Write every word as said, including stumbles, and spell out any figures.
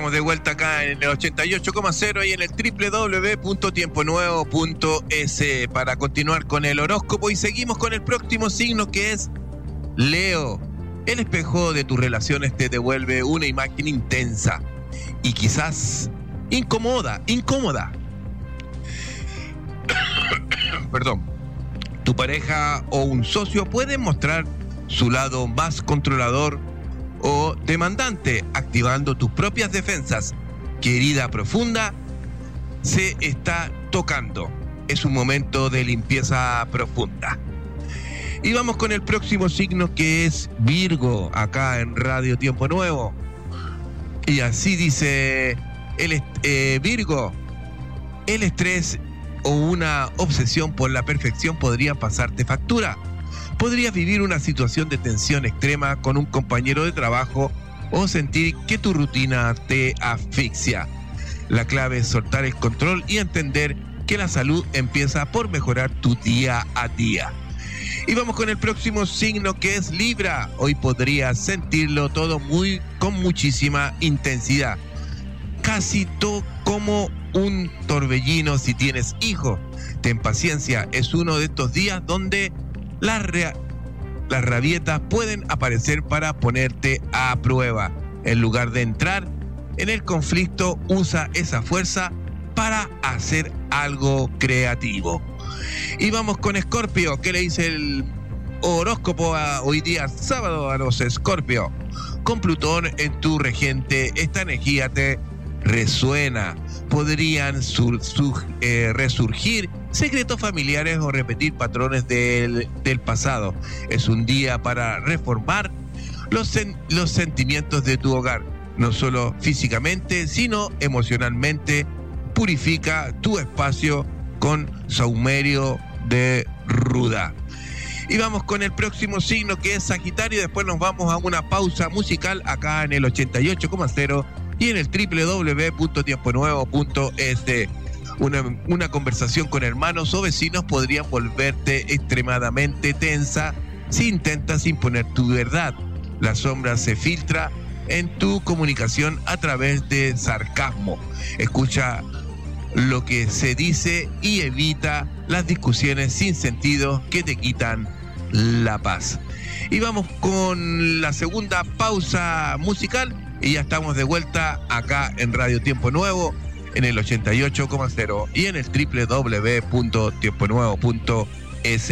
estamos de vuelta acá en el ochenta y ocho coma cero y en el doble u doble u doble u punto tiempo nuevo punto es para continuar con el horóscopo, y seguimos con el próximo signo, que es Leo. El espejo de tus relaciones te devuelve una imagen intensa y quizás incómoda, incómoda. Perdón. Tu pareja o un socio puede mostrar su lado más controlador o demandante, activando tus propias defensas. ¿Qué herida profunda se está tocando? Es un momento de limpieza profunda. Y vamos con el próximo signo, que es Virgo, acá en Radio Tiempo Nuevo. Y así dice el eh, Virgo: el estrés o una obsesión por la perfección podrían pasarte factura. Podrías vivir una situación de tensión extrema con un compañero de trabajo o sentir que tu rutina te asfixia. La clave es soltar el control y entender que la salud empieza por mejorar tu día a día. Y vamos con el próximo signo, que es Libra. Hoy podrías sentirlo todo muy con muchísima intensidad, casi todo como un torbellino si tienes hijos. Ten paciencia, es uno de estos días donde las, rea- las rabietas pueden aparecer para ponerte a prueba. En lugar de entrar en el conflicto, usa esa fuerza para hacer algo creativo. Y vamos con Escorpio. ¿Qué le dice el horóscopo a hoy día sábado a los Escorpio? Con Plutón en tu regente, esta energía te resuena. Podrían sur, sur, eh, resurgir secretos familiares o repetir patrones del, del pasado. Es un día para reformar los, sen, los sentimientos de tu hogar, no solo físicamente, sino emocionalmente. Purifica tu espacio con saumerio de ruda. Y vamos con el próximo signo, que es Sagitario. Después nos vamos a una pausa musical acá en el ochenta y ocho coma cero y en el doble u doble u doble u punto tiempo nuevo punto es. Una, una conversación con hermanos o vecinos podrían volverte extremadamente tensa si intentas imponer tu verdad. La sombra se filtra en tu comunicación a través de sarcasmo. Escucha lo que se dice y evita las discusiones sin sentido que te quitan la paz. Y vamos con la segunda pausa musical y ya estamos de vuelta acá en Radio Tiempo Nuevo en el ochenta y ocho coma cero y en el doble u doble u doble u punto tiempo nuevo punto es.